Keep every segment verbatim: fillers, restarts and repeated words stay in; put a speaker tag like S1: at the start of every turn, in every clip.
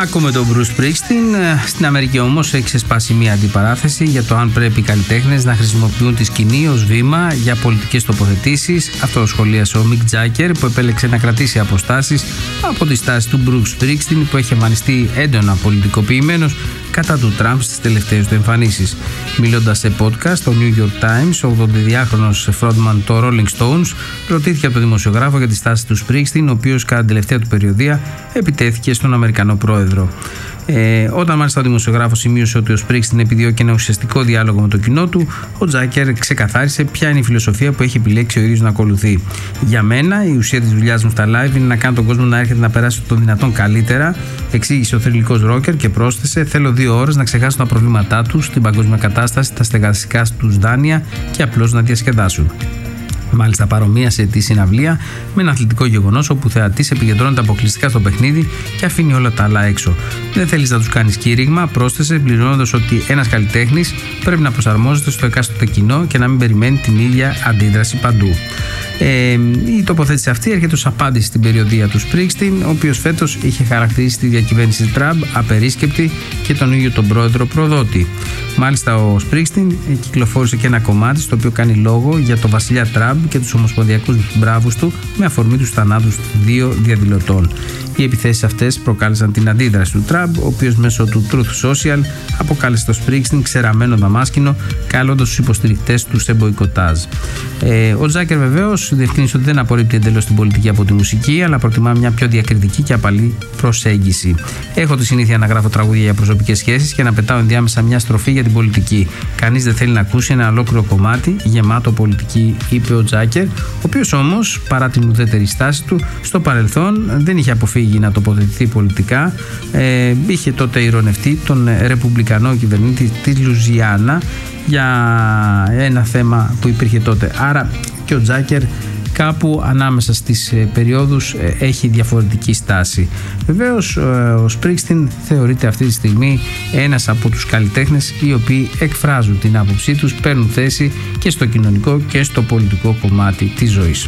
S1: Ακούμε τον Bruce Springsteen. Στην Αμερική όμως έχει ξεσπάσει μια αντιπαράθεση για το αν πρέπει οι καλλιτέχνες να χρησιμοποιούν τη σκηνή ως βήμα για πολιτικές τοποθετήσεις. Αυτό σχολίασε ο Mick Jagger, που επέλεξε να κρατήσει αποστάσεις από τη στάση του Bruce Springsteen, που έχει εμφανιστεί έντονα πολιτικοποιημένος κατά του Τραμπ στις τελευταίες του εμφανίσεις. Μιλώντας σε podcast στο New York Times, ο ογδονταδυάχρονος frontman των Rolling Stones ρωτήθηκε από τον δημοσιογράφο για τη στάση του Springsteen, ο οποίος κατά την τελευταία του περιοδία επιτέθηκε στον Αμερικανό πρόεδρο. Ε, όταν μάλιστα ο δημοσιογράφος σημείωσε ότι ο Springsteen επιδιώκει ένα ουσιαστικό διάλογο με το κοινό του, ο Τζάκερ ξεκαθάρισε ποια είναι η φιλοσοφία που έχει επιλέξει ο ίδιος να ακολουθεί. Για μένα, η ουσία της δουλειάς μου στα live είναι να κάνω τον κόσμο να έρχεται να περάσει το δυνατόν καλύτερα, εξήγησε ο θρυλικός ρόκερ και πρόσθεσε: θέλω δύο ώρες να ξεχάσουν τα προβλήματά τους, την παγκόσμια κατάσταση, τα στεγαστικά τους δάνεια και απλώς να διασκεδάσουν. Μάλιστα, παρομοίασε τη συναυλία με ένα αθλητικό γεγονός όπου ο θεατής επικεντρώνεται αποκλειστικά στο παιχνίδι και αφήνει όλα τα άλλα έξω. Δεν θέλεις να τους κάνεις κήρυγμα, πρόσθεσε, πληρώνοντας ότι ένας καλλιτέχνης πρέπει να προσαρμόζεται στο εκάστοτε κοινό και να μην περιμένει την ίδια αντίδραση παντού. Ε, η τοποθέτηση αυτή έρχεται ως απάντηση στην περιοδία του Springsteen, ο οποίος φέτος είχε χαρακτηρίσει τη διακυβέρνηση Τραμπ απερίσκεπτη και τον ίδιο τον πρόεδρο προδότη. Μάλιστα, ο Springsteen κυκλοφόρησε και ένα κομμάτι στο οποίο κάνει λόγο για τον βασιλιά Τραμπ και τους ομοσπονδιακούς μπράβους του με αφορμή τους θανάτους δύο διαδηλωτών. Οι επιθέσεις αυτές προκάλεσαν την αντίδραση του Τραμπ, ο οποίος μέσω του Truth Social αποκάλεσε το Springsteen ξεραμένο δαμάσκηνο, καλώντας τους υποστηρικτές του σε μποϊκοτάζ. Ε, ο Τζάκερ βεβαίως διευκρίνησε ότι δεν απορρίπτει εντελώς την πολιτική από τη μουσική, αλλά προτιμά μια πιο διακριτική και απαλή προσέγγιση. Έχω τη συνήθεια να γράφω τραγούδια για προσωπικές σχέσεις και να πετάω ενδιάμεσα μια στροφή για την πολιτική. Κανείς δεν θέλει να ακούσει ένα ολόκληρο κομμάτι γεμάτο πολιτική, είπε ο Τζάκερ, ο οποίος όμως, παρά την ουδέτερη στάση του, στο παρελθόν δεν είχε αποφύγει να τοποθετηθεί πολιτικά. Ε, είχε τότε ειρωνευτεί τον ρεπουμπλικανό κυβερνήτη της Λουζιάννα για ένα θέμα που υπήρχε τότε. Άρα και ο Τζάκερ κάπου ανάμεσα στις περιόδους έχει διαφορετική στάση. Βεβαίως ο Springsteen θεωρείται αυτή τη στιγμή ένας από τους καλλιτέχνες οι οποίοι εκφράζουν την άποψή τους, παίρνουν θέση και στο κοινωνικό και στο πολιτικό κομμάτι της ζωής.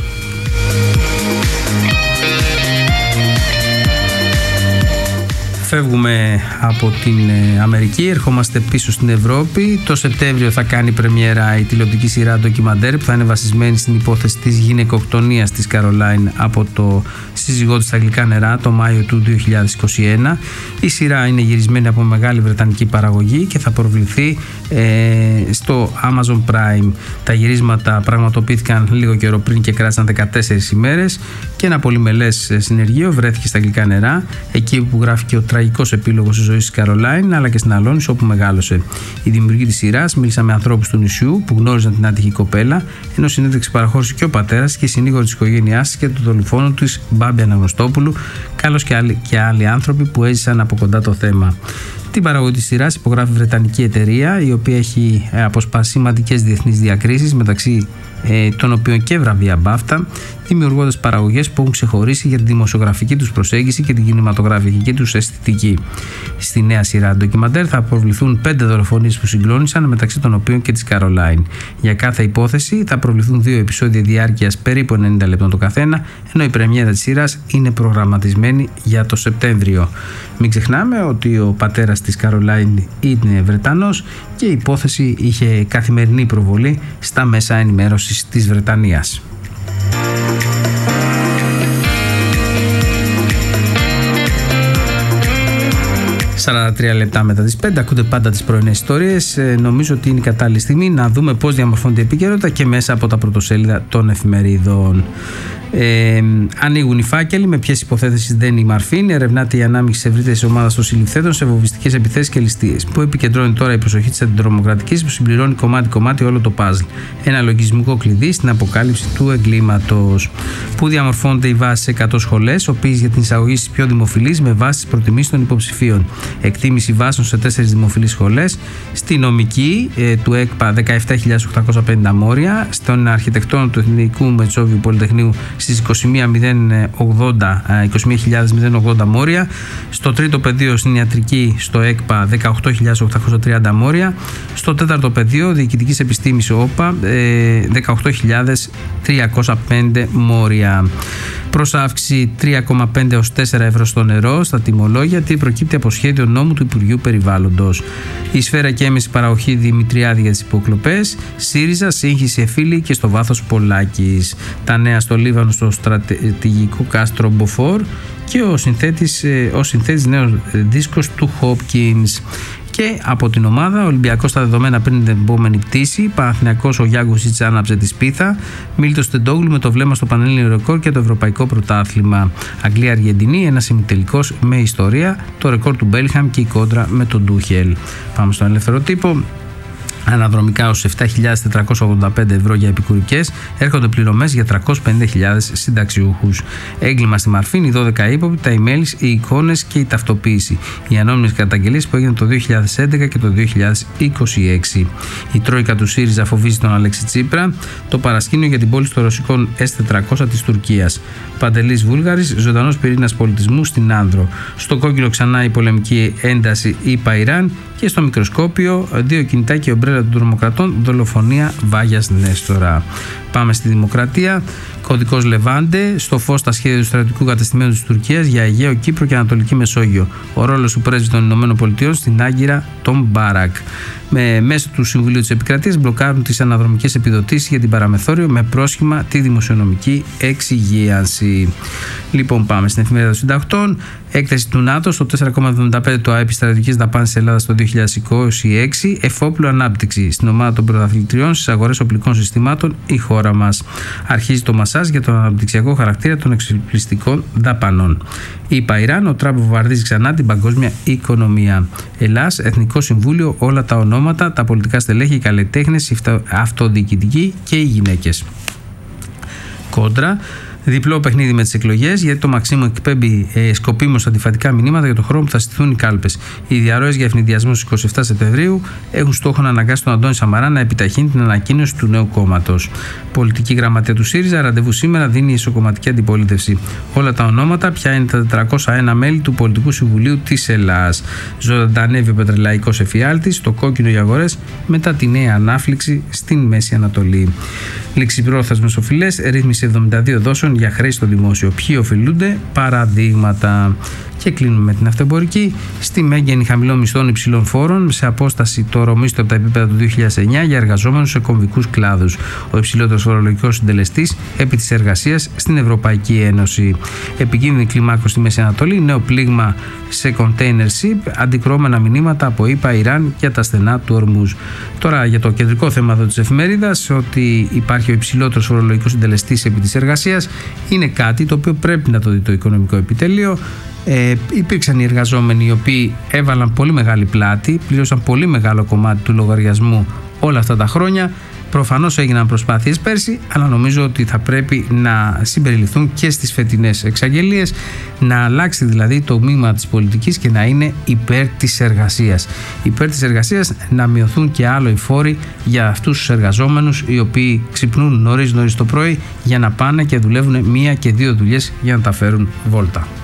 S1: Φεύγουμε από την Αμερική, ερχόμαστε πίσω στην Ευρώπη. Το Σεπτέμβριο θα κάνει πρεμιέρα η τηλεοπτική σειρά ντοκιμαντέρ που θα είναι βασισμένη στην υπόθεση της γυναικοκτονίας της Καρολάιν από το σύζυγό της στα Αγγλικά νερά το Μάιο του δύο χιλιάδες είκοσι ένα. Η σειρά είναι γυρισμένη από μεγάλη βρετανική παραγωγή και θα προβληθεί ε, στο Amazon Prime. Τα γυρίσματα πραγματοποιήθηκαν λίγο καιρό πριν και κράτησαν δεκατέσσερις ημέρες και ένα πολυμελές συνεργείο βρέθηκε στα Αγγλικά νερά, εκεί που γράφηκε ο τραγικός επίλογος της ζωής της Καρολάιν, αλλά και στην Αλόνισο όπου μεγάλωσε. Οι δημιουργοί της σειράς μίλησαν με ανθρώπους του νησιού που γνώριζαν την άτυχη κοπέλα, ενώ συνέντευξη παραχώρησε και ο πατέρας και η συνήγορη της οικογένειάς της και του δολοφόνου της, Μπάμπη Αναγνωστόπουλου, καλώς και άλλοι, και άλλοι άνθρωποι που έζησαν από κοντά το θέμα. Την παραγωγή της σειράς υπογράφει βρετανική εταιρεία, η οποία έχει αποσπάσει σημαντικές διεθνείς διακρίσεις, μεταξύ ε, των οποίων και βραβεία μπάφτα, δημιουργώντας παραγωγές που έχουν ξεχωρίσει για τη δημοσιογραφική τους προσέγγιση και την κινηματογραφική τους αισθητική. Στη νέα σειρά ντοκιμαντέρ θα προβληθούν πέντε δολοφονίες που συγκλώνησαν, μεταξύ των οποίων και της Καρολάιν. Για κάθε υπόθεση θα προβληθούν δύο επεισόδια διάρκειας περίπου ενενήντα λεπτών το καθένα, ενώ η πρεμιέρα της σειράς είναι προγραμματισμένη για το Σεπτέμβριο. Μην ξεχνάμε ότι ο πατέρας της Καρολάιν είναι Βρετανός και η υπόθεση είχε καθημερινή προβολή στα μέσα ενημέρωσης της Βρετανίας. σαράντα τρία λεπτά μετά τις πέντε, ακούτε πάντα τις πρωινές ιστορίες. Ε, νομίζω ότι είναι η κατάλληλη στιγμή να δούμε πώς διαμορφώνεται η επικαιρότητα και μέσα από τα πρωτοσέλιδα των εφημερίδων. Ε, ανοίγουν οι φάκελοι με ποιες υποθέσεις δεν η Μαρφίν. Ερευνάται η ανάμειξη της ευρύτερης ομάδας των συλληφθέντων σε βομβιστικές επιθέσεις και ληστείες. Πού επικεντρώνει τώρα η προσοχή της αντιτρομοκρατικής που συμπληρώνει κομμάτι-κομμάτι όλο το παζλ. Ένα λογισμικό κλειδί στην αποκάλυψη του εγκλήματος. Πού διαμορφώνονται οι βάσεις σε εκατό σχολές, οποίες για την εισαγωγή στις πιο δημοφιλείς με βάση τις προτιμήσεις των υποψηφίων. Εκτίμηση βάσεων σε τέσσερις δημοφιλείς σχολές. Στη νομική ε, του ΕΚΠΑ δεκαεπτά χιλιάδες οκτακόσια πενήντα μόρια. Στον αρχιτεκτόνο του Εθνικού Μετσόβιου Πολυτεχνείου στις είκοσι μία χιλιάδες ογδόντα μόρια. Στο τρίτο πεδίο στην ιατρική στο ΕΚΠΑ δεκαοκτώ χιλιάδες οκτακόσια τριάντα μόρια. Στο τέταρτο πεδίο διοικητικής επιστήμης ΟΠΑ δεκαοκτώ χιλιάδες τριακόσια πέντε μόρια. προς αύξηση τρία κόμμα πέντε έως τέσσερα ευρώ στο νερό στα τιμολόγια, τι προκύπτει από σχέδιο νόμου του Υπουργείου Περιβάλλοντος. Η Σφαίρα και έμεση παραγωγή Δημητριάδη για τις υποκλοπές. ΣΥΡΙΖΑ σύγχυση εφήλη και στο βάθος Πολάκης. Τα νέα στο Λίβανο στο στρατηγικό κάστρο Μποφόρ και ο συνθέτης, ο συνθέτης νέος δίσκος του Hopkins. Και από την ομάδα, Ολυμπιακός στα δεδομένα πριν την επόμενη πτήση, Παναθηναϊκός ο Γιάνγκουσιτς άναψε τη σπίθα, Μίλτος Τεντόγλου με το βλέμμα στο πανελλήνιο ρεκόρ και το ευρωπαϊκό πρωτάθλημα. Αγγλία-Αργεντινή, ένα ημιτελικός με ιστορία, το ρεκόρ του Μπέλιχαμ και η κόντρα με τον Ντούχελ. Πάμε στον ελεύθερο τύπο. Αναδρομικά ως επτά χιλιάδες τετρακόσια ογδόντα πέντε ευρώ για επικουρικές έρχονται πληρωμές για τριακόσιες πενήντα χιλιάδες συνταξιούχους. Έγκλημα στη Μαρφίνη, οι δώδεκα ύποπτοι, τα emails, οι εικόνες και η ταυτοποίηση. Οι ανώνυμες καταγγελίες που έγιναν το δύο χιλιάδες έντεκα και το δύο χιλιάδες είκοσι έξι. Η Τρόικα του ΣΥΡΙΖΑ φοβίζει τον Αλέξη Τσίπρα. Το παρασκήνιο για την πώληση των ρωσικών ες τετρακόσια της Τουρκίας. Παντελής Βούλγαρης, ζωντανός πυρήνας πολιτισμού στην Άνδρο. Στο κόκκινο ξανά η πολεμική ένταση ΗΠΑ-Ιράν. Και στο μικροσκόπιο, δύο κινητά και ομπρέλα των τρομοκρατών, δολοφονία Βάγιας Νέστορα. Πάμε στη Δημοκρατία. Κωδικός Λεβάντε, στο φως τα σχέδια του στρατιωτικού κατεστημένου της Τουρκίας για Αιγαίο, Κύπρο και Ανατολική Μεσόγειο. Ο ρόλος του πρέσβη των Ηνωμένων Πολιτειών στην Άγκυρα, τον Μπάρακ. Με μέσω του Συμβουλίου της Επικρατείας μπλοκάρουν τις αναδρομικές επιδοτήσεις για την παραμεθόριο με πρόσχημα τη δημοσιονομική εξυγίανση. Λοιπόν, πάμε στην εφημερίδα των συντακτών. Έκθεση του ΝΑΤΟ στο τέσσερα κόμμα εβδομήντα πέντε το ΑΕΠ στρατιωτικής δαπάνης της Ελλάδας το δύο χιλιάδες είκοσι έξι. Εφόπλου ανάπτυξη στην ομάδα των πρωταθλητριών στις αγορές οπλικών συστημάτων η χώρα μας. Αρχίζει το μασάζ για τον αναπτυξιακό χαρακτήρα των εξοπλιστικών δαπανών. ΗΠΑ Ιράν, ο Τραμπ βομβαρδίζει ξανά την παγκόσμια οικονομία. Ελλάς, Εθνικό Συμβούλιο, όλα τα ονόματα, τα πολιτικά στελέχη, οι καλλιτέχνες, οι αυτοδιοικητικοί και οι γυναίκες. Κόντρα. Διπλό παιχνίδι με τις εκλογές, γιατί το Μαξίμου εκπέμπει ε, σκοπίμως αντιφατικά μηνύματα για τον χρόνο που θα στηθούν οι κάλπες. Οι διαρροές για ευνηδιασμό στις είκοσι επτά Σεπτεμβρίου έχουν στόχο να αναγκάσει τον Αντώνη Σαμαρά να επιταχύνει την ανακοίνωση του νέου κόμματος. Πολιτική γραμματεία του ΣΥΡΙΖΑ, ραντεβού σήμερα δίνει η ισοκομματική αντιπολίτευση. Όλα τα ονόματα, ποια είναι τα τετρακόσια ένα μέλη του Πολιτικού Συμβουλίου της Ελλάδας. Ζωντανεύει ο πετρελαϊκός εφιάλτης, το κόκκινο οι αγορές μετά τη νέα ανάφληξη στην Μέση Ανατολή. Ληξιπρόθεσμες οφειλές, ρύθμιση εβδομήντα δύο δόσεων για χρέη στο δημόσιο. Ποιοι οφειλούνται, παραδείγματα. Και κλείνουμε με την αυτοεμπορική. Στη Μέγενη χαμηλών μισθών υψηλών φόρων, σε απόσταση το ορομίστο από τα επίπεδα του δύο χιλιάδες εννιά για εργαζόμενους σε κομβικούς κλάδους. Ο υψηλότερος φορολογικός συντελεστής επί της εργασίας στην Ευρωπαϊκή Ένωση. Επικίνδυνη κλιμάκωση στη Μέση Ανατολή, νέο πλήγμα σε container ship, αντικρώμενα μηνύματα από ΗΠΑ, Ιράν και τα στενά του Ορμούζ. Τώρα για το κεντρικό θέμα εδώ της εφημερίδας, ότι υπάρχει ο υψηλότερος φορολογικός συντελεστής επί της εργασίας, είναι κάτι το οποίο πρέπει να το δει το οικονομικό επιτελείο. Ε, υπήρξαν οι εργαζόμενοι οι οποίοι έβαλαν πολύ μεγάλη πλάτη, πλήρωσαν πολύ μεγάλο κομμάτι του λογαριασμού όλα αυτά τα χρόνια. Προφανώς έγιναν προσπάθειες πέρσι, αλλά νομίζω ότι θα πρέπει να συμπεριληφθούν και στις φετινές εξαγγελίες, να αλλάξει δηλαδή το μείγμα της πολιτικής και να είναι υπέρ της εργασίας. Υπέρ της εργασίας, να μειωθούν και άλλο οι φόροι για αυτούς τους εργαζόμενους οι οποίοι ξυπνούν νωρίς νωρίς το πρωί για να πάνε και δουλεύουν μία και δύο δουλειές για να τα φέρουν βόλτα.